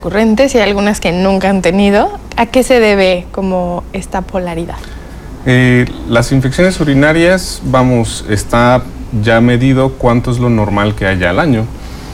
recurrentes y hay algunas que nunca han tenido. ¿A qué se debe como esta polaridad? Las infecciones urinarias, está ya medido cuánto es lo normal que haya al año.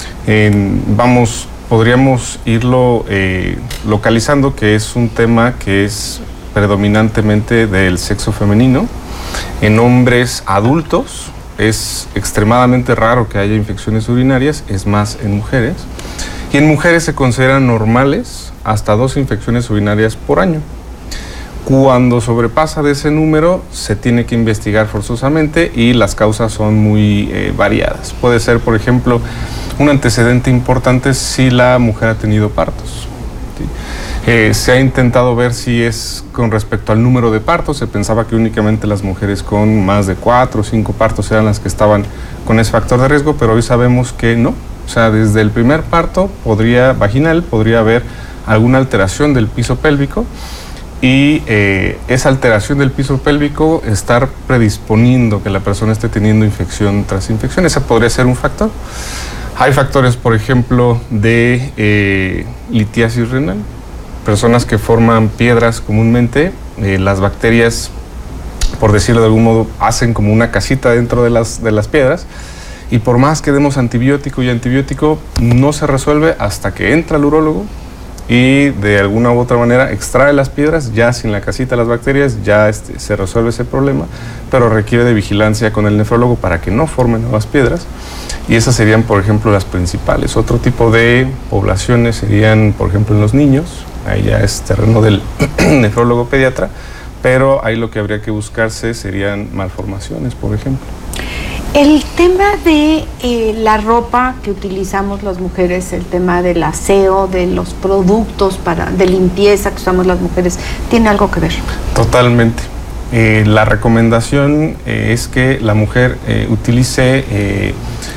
Podríamos irlo localizando, que es un tema que es predominantemente del sexo femenino. En hombres adultos es extremadamente raro que haya infecciones urinarias, es más en mujeres. Y en mujeres se consideran normales hasta 2 infecciones urinarias por año. Cuando sobrepasa de ese número, se tiene que investigar forzosamente y las causas son muy variadas. Puede ser, por ejemplo, un antecedente importante si la mujer ha tenido partos. ¿Sí? Se ha intentado ver si es con respecto al número de partos. Se pensaba que únicamente las mujeres con más de 4 o 5 partos eran las que estaban con ese factor de riesgo, pero hoy sabemos que no. O sea, desde el primer parto vaginal podría haber alguna alteración del piso pélvico y esa alteración del piso pélvico estar predisponiendo que la persona esté teniendo infección tras infección. Ese podría ser un factor. Hay factores, por ejemplo, de litiasis renal. Personas que forman piedras comúnmente, las bacterias, por decirlo de algún modo, hacen como una casita dentro de las piedras. Y por más que demos antibiótico y antibiótico, no se resuelve hasta que entra el urólogo y de alguna u otra manera extrae las piedras, ya sin la casita de las bacterias, ya se resuelve ese problema, pero requiere de vigilancia con el nefrólogo para que no formen nuevas piedras. Y esas serían, por ejemplo, las principales. Otro tipo de poblaciones serían, por ejemplo, en los niños. Ahí ya es terreno del nefrólogo pediatra, pero ahí lo que habría que buscarse serían malformaciones, por ejemplo. El tema de la ropa que utilizamos las mujeres, el tema del aseo, de los productos de limpieza que usamos las mujeres, ¿tiene algo que ver? Totalmente. La recomendación es que la mujer utilice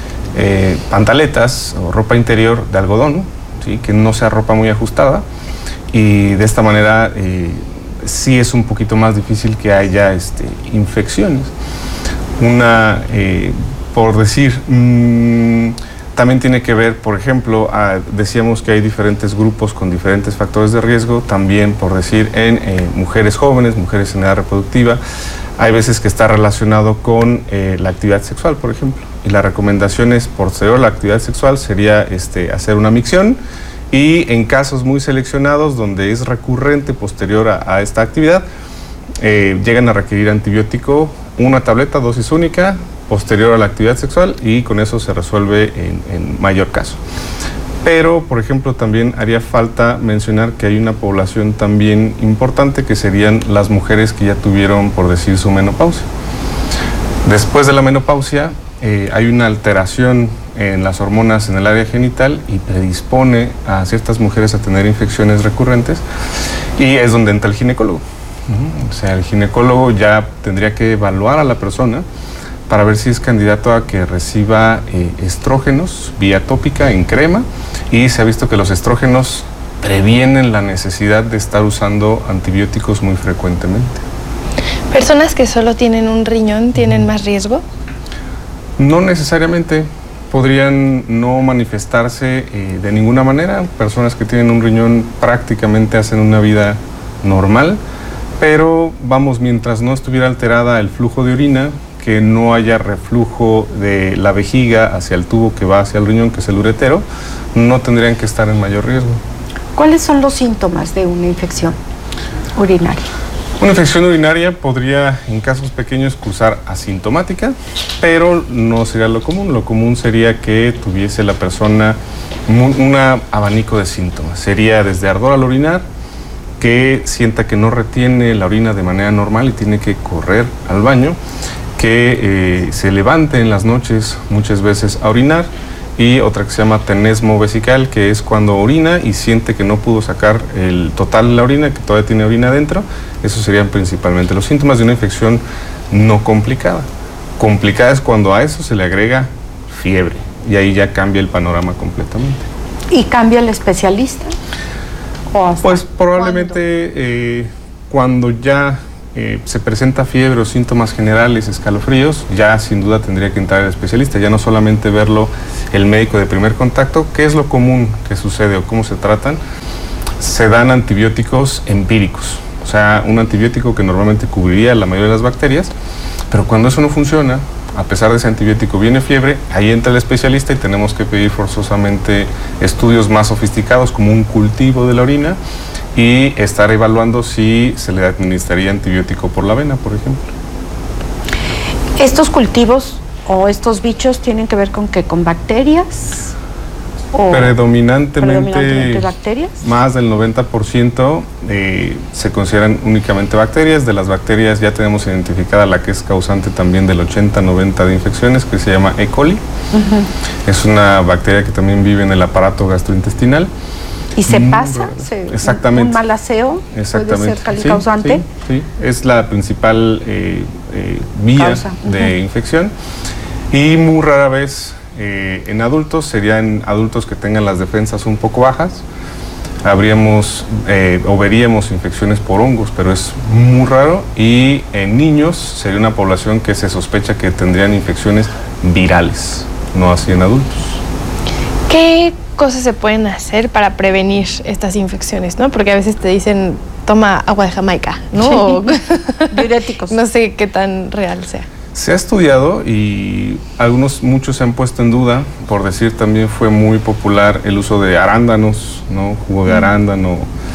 pantaletas o ropa interior de algodón, ¿sí? Que no sea ropa muy ajustada, y de esta manera sí es un poquito más difícil que haya infecciones. Por decir, también tiene que ver, por ejemplo, decíamos que hay diferentes grupos con diferentes factores de riesgo, también por decir en mujeres jóvenes, mujeres en edad reproductiva, hay veces que está relacionado con la actividad sexual, por ejemplo, y la recomendación es, posterior a la actividad sexual, sería hacer una micción, y en casos muy seleccionados donde es recurrente posterior a esta actividad, llegan a requerir antibiótico, una tableta, dosis única, posterior a la actividad sexual, y con eso se resuelve en mayor caso. Pero, por ejemplo, también haría falta mencionar que hay una población también importante que serían las mujeres que ya tuvieron, por decir, su menopausia. Después de la menopausia hay una alteración en las hormonas en el área genital y predispone a ciertas mujeres a tener infecciones recurrentes, y es donde entra el ginecólogo. O sea, el ginecólogo ya tendría que evaluar a la persona para ver si es candidato a que reciba estrógenos vía tópica en crema, y se ha visto que los estrógenos previenen la necesidad de estar usando antibióticos muy frecuentemente. ¿Personas que solo tienen un riñón tienen más riesgo? No necesariamente. Podrían no manifestarse de ninguna manera. Personas que tienen un riñón prácticamente hacen una vida normal, pero mientras no estuviera alterada el flujo de orina, que no haya reflujo de la vejiga hacia el tubo que va hacia el riñón, que es el uretero, no tendrían que estar en mayor riesgo. ¿Cuáles son los síntomas de una infección urinaria? Una infección urinaria podría, en casos pequeños, cursar asintomática, pero no sería lo común. Lo común sería que tuviese la persona un abanico de síntomas. Sería desde ardor al orinar, que sienta que no retiene la orina de manera normal y tiene que correr al baño, que se levante en las noches muchas veces a orinar, y otra que se llama tenesmo vesical, que es cuando orina y siente que no pudo sacar el total de la orina, que todavía tiene orina adentro. Esos serían principalmente los síntomas de una infección no complicada. Complicada es cuando a eso se le agrega fiebre, y ahí ya cambia el panorama completamente. ¿Y cambia el especialista? Pues probablemente cuando ya se presenta fiebre o síntomas generales, escalofríos, ya sin duda tendría que entrar el especialista, ya no solamente verlo el médico de primer contacto. ¿Qué es lo común que sucede o cómo se tratan? Se dan antibióticos empíricos, o sea, un antibiótico que normalmente cubriría la mayoría de las bacterias, pero cuando eso no funciona, a pesar de ese antibiótico viene fiebre, ahí entra el especialista y tenemos que pedir forzosamente estudios más sofisticados como un cultivo de la orina y estar evaluando si se le administraría antibiótico por la vena, por ejemplo. ¿Estos cultivos o estos bichos tienen que ver con qué? ¿Con bacterias? Predominantemente bacterias. Más del 90% se consideran únicamente bacterias. De las bacterias ya tenemos identificada la que es causante también del 80-90% de infecciones, que se llama E. coli. Es una bacteria que también vive en el aparato gastrointestinal. ¿Y se pasa? Exactamente. ¿Un mal aseo puede ser causante? Sí, es la principal vía de infección. Y muy rara vez en adultos, serían adultos que tengan las defensas un poco bajas, habríamos o veríamos infecciones por hongos, pero es muy raro. Y en niños sería una población que se sospecha que tendrían infecciones virales, no así en adultos. ¿Qué cosas se pueden hacer para prevenir estas infecciones, no? Porque a veces te dicen, toma agua de Jamaica, ¿no? Sí. Diuréticos. No sé qué tan real sea. Se ha estudiado y muchos se han puesto en duda. Por decir, también fue muy popular el uso de arándanos, ¿no? Jugo de arándano.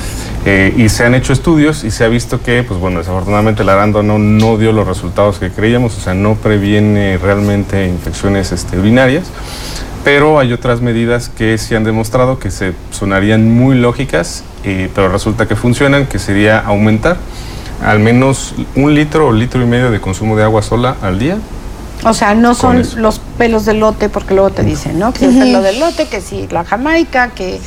Y se han hecho estudios y se ha visto que, pues bueno, desafortunadamente el arándano no dio los resultados que creíamos, o sea, no previene realmente infecciones urinarias. Pero hay otras medidas que sí han demostrado que se sonarían muy lógicas, pero resulta que funcionan, que sería aumentar al menos 1 litro o 1,5 litros de consumo de agua sola al día. O sea, no son los pelos de lote, porque luego te dicen, ¿no? Que si el pelo de lote, que si la Jamaica, que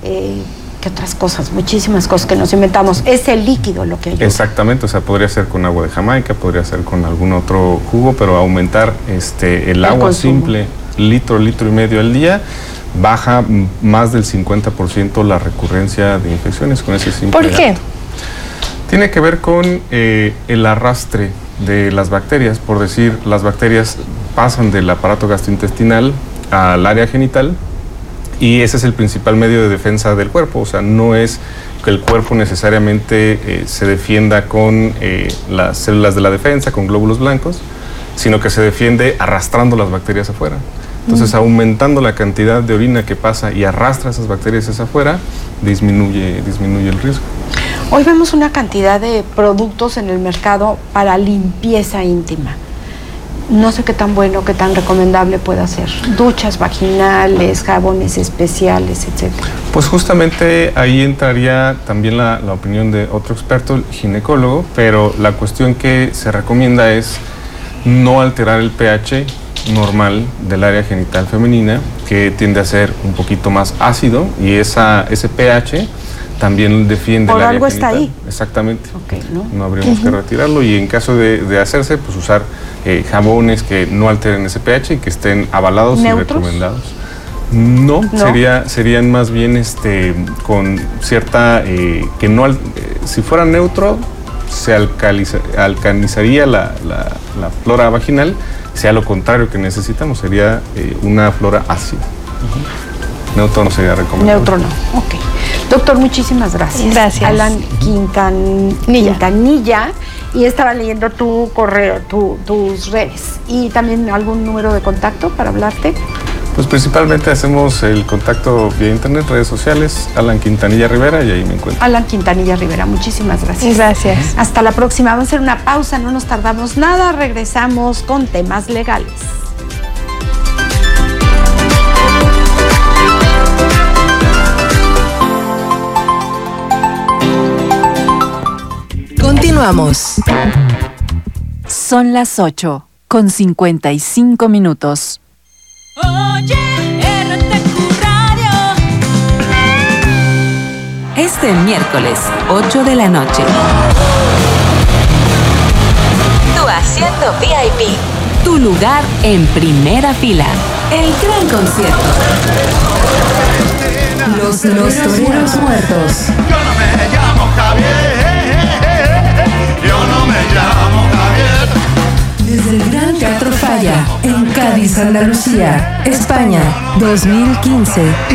otras cosas, muchísimas cosas que nos inventamos. Es el líquido lo que ayuda. Exactamente, o sea, podría ser con agua de Jamaica, podría ser con algún otro jugo, pero aumentar el agua consumo simple, 1,5 litros al día, baja más del 50% la recurrencia de infecciones con ese simple ¿Por qué? acto. Tiene que ver con el arrastre de las bacterias. Por decir, las bacterias pasan del aparato gastrointestinal al área genital y ese es el principal medio de defensa del cuerpo. O sea, no es que el cuerpo necesariamente se defienda con las células de la defensa, con glóbulos blancos, sino que se defiende arrastrando las bacterias afuera. Entonces, aumentando la cantidad de orina que pasa y arrastra esas bacterias hacia afuera, disminuye el riesgo. Hoy vemos una cantidad de productos en el mercado para limpieza íntima. No sé qué tan bueno, qué tan recomendable pueda ser. Duchas vaginales, jabones especiales, etcétera. Pues justamente ahí entraría también la opinión de otro experto, el ginecólogo, pero la cuestión que se recomienda es no alterar el pH normal del área genital femenina, que tiende a ser un poquito más ácido, y ese pH también defiende el área genital. Por algo está ahí. Exactamente. Okay, ¿no? Habríamos que retirarlo, y en caso de hacerse, pues usar jabones que no alteren ese pH y que estén avalados y recomendados. No, serían más bien con cierta que no si fuera neutro se alcalizaría la flora vaginal, sea lo contrario que necesitamos, sería una flora ácida. Neutro no sería recomendable. Neutro no, ok. Doctor, muchísimas gracias. Gracias. Alan Quintanilla. Y estaba leyendo tu correo, tus redes. ¿Y también algún número de contacto para hablarte? Pues principalmente hacemos el contacto vía internet, redes sociales, Alan Quintanilla Rivera, y ahí me encuentro. Alan Quintanilla Rivera, muchísimas gracias. Gracias. Hasta la próxima. Vamos a hacer una pausa, no nos tardamos nada. Regresamos con temas legales. Continuamos. Son las 8:55. Oye, RTQ Radio. Este miércoles, 8 de la noche. Tu asiento VIP. Tu lugar en primera fila. El gran concierto. Los toreros muertos. Yo no me llamo Javier. Yo no me llamo Javier. Desde el Gran Teatro Falla, en Cádiz, Andalucía, España, 2015.